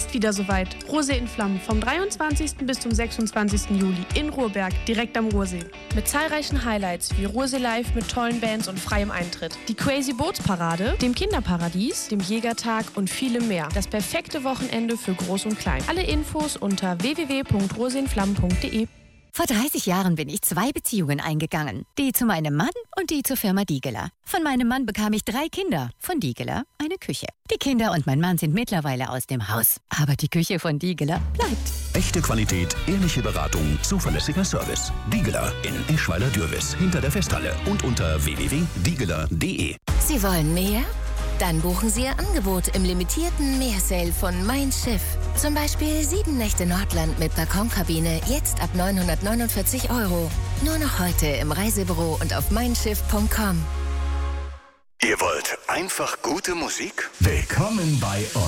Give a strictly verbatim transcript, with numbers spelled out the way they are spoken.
ist wieder soweit. Rosé in Flammen vom dreiundzwanzigsten bis zum sechsundzwanzigsten Juli in Ruhrberg, direkt am Ruhrsee. Mit zahlreichen Highlights wie Ruhrsee Live mit tollen Bands und freiem Eintritt. Die Crazy Bootsparade, dem Kinderparadies, dem Jägertag und vielem mehr. Das perfekte Wochenende für Groß und Klein. Alle Infos unter w w w punkt roseinflammen punkt de. Vor dreißig Jahren bin ich zwei Beziehungen eingegangen. Die zu meinem Mann und die zur Firma Diegeler. Von meinem Mann bekam ich drei Kinder. Von Diegeler eine Küche. Die Kinder und mein Mann sind mittlerweile aus dem Haus. Aber die Küche von Diegeler bleibt. Echte Qualität, ehrliche Beratung, zuverlässiger Service. Diegeler in Eschweiler-Dürwiß hinter der Festhalle und unter w w w punkt diegeler punkt de. Sie wollen mehr? Dann buchen Sie Ihr Angebot im limitierten Meersale von Mein Schiff. Zum Beispiel sieben Nächte Nordland mit Balkonkabine, jetzt ab neunhundertneunundvierzig Euro. Nur noch heute im Reisebüro und auf mein schiff punkt com. Ihr wollt einfach gute Musik? Willkommen bei uns.